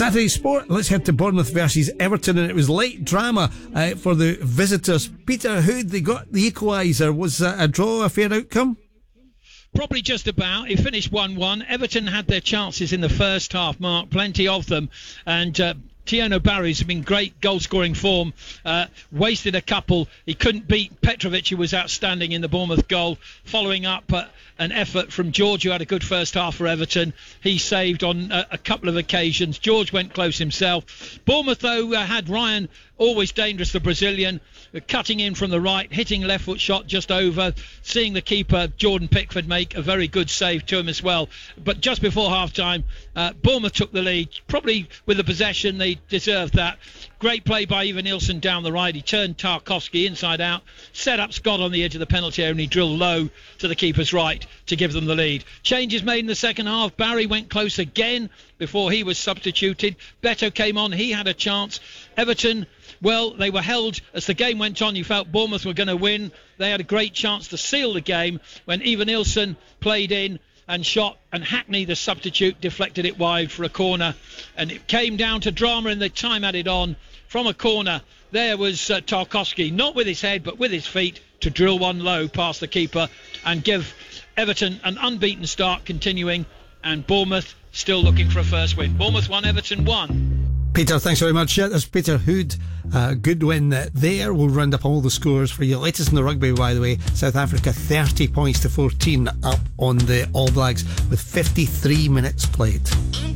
Saturday sport, let's head to Bournemouth versus Everton, and it was late drama for the visitors. Peter Hood, they got the equaliser. Was a draw a fair outcome? Probably just about. It finished 1-1. Everton had their chances in the first half, Mark, plenty of them, and Tiano Barry's been great goal-scoring form. Wasted a couple. He couldn't beat Petrovic, who was outstanding in the Bournemouth goal. Following up an effort from George, who had a good first half for Everton. He saved on a couple of occasions. George went close himself. Bournemouth, though, had Ryan, always dangerous, the Brazilian, cutting in from the right, hitting a left foot shot just over, seeing the keeper, Jordan Pickford, make a very good save to him as well. But just before half-time, Bournemouth took the lead. Probably with the possession, they deserved that. Great play by Ivan Nilsson down the right. He turned Tarkowski inside out, set up Scott on the edge of the penalty area, and he drilled low to the keeper's right to give them the lead. Changes made in the second half. Barry went close again before he was substituted. Beto came on. He had a chance. Everton, well, they were held as the game went on. You felt Bournemouth were going to win. They had a great chance to seal the game when Ivan Nilsson played in and shot, and Hackney, the substitute, deflected it wide for a corner, and it came down to drama in the time added on. From a corner, there was Tarkowski, not with his head but with his feet, to drill one low past the keeper and give Everton an unbeaten start continuing, and Bournemouth still looking for a first win. Bournemouth 1, Everton 1. Peter, thanks very much. That's Peter Hood. Good win there. We'll round up all the scores for you. Latest in the rugby, by the way. South Africa 30 points to 14 up on the All Blacks with 53 minutes played.